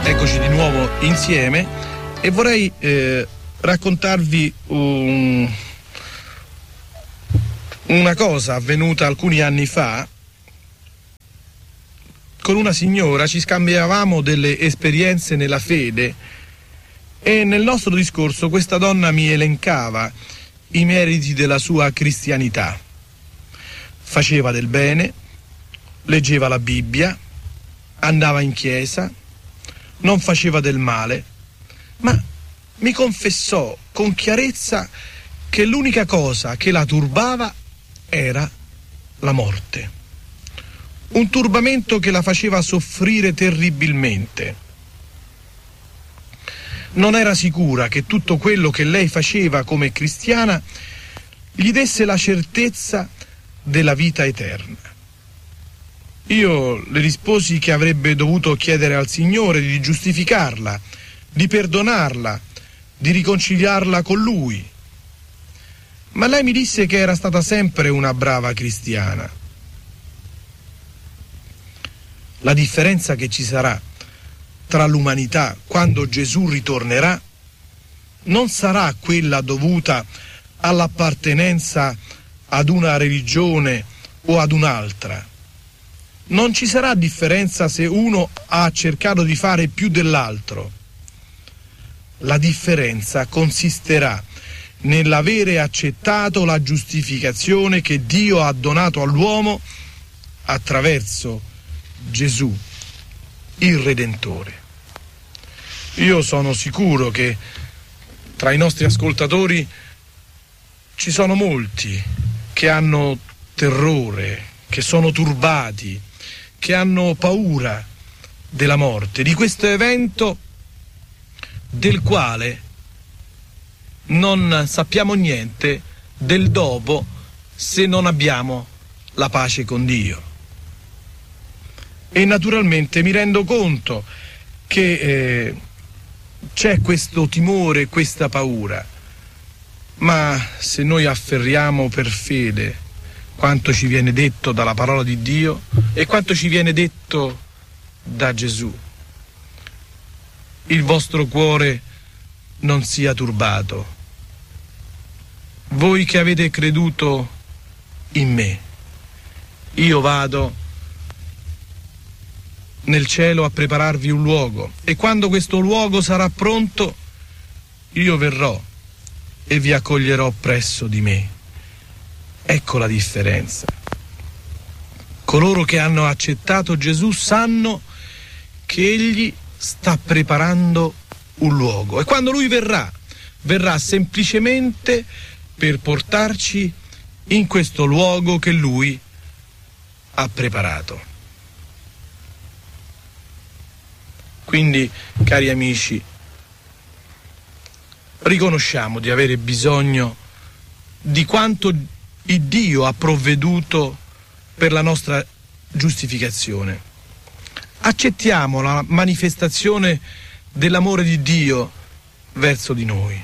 Eccoci di nuovo insieme e vorrei raccontarvi una cosa avvenuta alcuni anni fa. Con una signora ci scambiavamo delle esperienze nella fede e nel nostro discorso questa donna mi elencava i meriti della sua cristianità. Faceva del bene, leggeva la Bibbia, andava in chiesa, non faceva del male, ma mi confessò con chiarezza che l'unica cosa che la turbava era la morte. Un turbamento che la faceva soffrire terribilmente. Non era sicura che tutto quello che lei faceva come cristiana gli desse la certezza della vita eterna. Io le risposi che avrebbe dovuto chiedere al Signore di giustificarla, di perdonarla, di riconciliarla con Lui. Ma lei mi disse che era stata sempre una brava cristiana. La differenza che ci sarà tra l'umanità quando Gesù ritornerà non sarà quella dovuta all'appartenenza ad una religione o ad un'altra. Non ci sarà differenza se uno ha cercato di fare più dell'altro. La differenza consisterà nell'avere accettato la giustificazione che Dio ha donato all'uomo attraverso Gesù, il Redentore. Io sono sicuro che tra i nostri ascoltatori ci sono molti che hanno terrore, che sono turbati, che hanno paura della morte, di questo evento del quale non sappiamo niente del dopo se non abbiamo la pace con Dio. E naturalmente mi rendo conto che c'è questo timore, questa paura, ma se noi afferriamo per fede quanto ci viene detto dalla parola di Dio e quanto ci viene detto da Gesù, il vostro cuore non sia turbato. Voi che avete creduto in me, io vado nel cielo a prepararvi un luogo, e quando questo luogo sarà pronto, io verrò e vi accoglierò presso di me. Ecco la differenza. Coloro che hanno accettato Gesù sanno che Egli sta preparando un luogo, e quando Lui verrà semplicemente per portarci in questo luogo che Lui ha preparato. Quindi, cari amici, riconosciamo di avere bisogno di quanto il Dio ha provveduto per la nostra giustificazione. Accettiamo la manifestazione dell'amore di Dio verso di noi.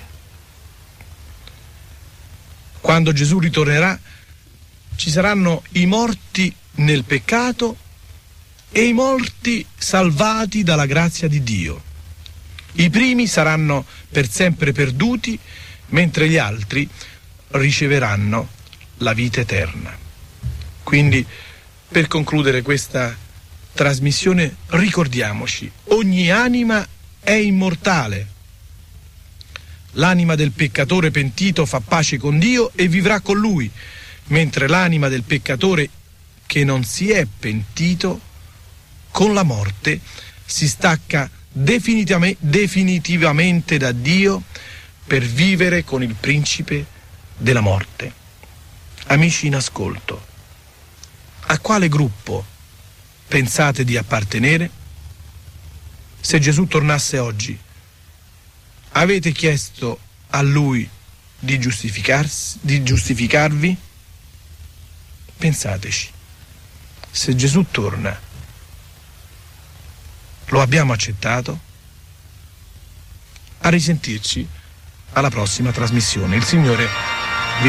Quando Gesù ritornerà, ci saranno i morti nel peccato e i morti salvati dalla grazia di Dio. I primi saranno per sempre perduti, mentre gli altri riceveranno la vita eterna. Quindi, per concludere questa trasmissione, ricordiamoci: ogni anima è immortale. L'anima del peccatore pentito fa pace con Dio e vivrà con Lui, mentre l'anima del peccatore che non si è pentito, con la morte si stacca definitivamente da Dio per vivere con il principe della morte. Amici in ascolto, a quale gruppo pensate di appartenere? Se Gesù tornasse oggi, avete chiesto a Lui di giustificarvi? Pensateci. Se Gesù torna, lo abbiamo accettato? A risentirci alla prossima trasmissione. Il Signore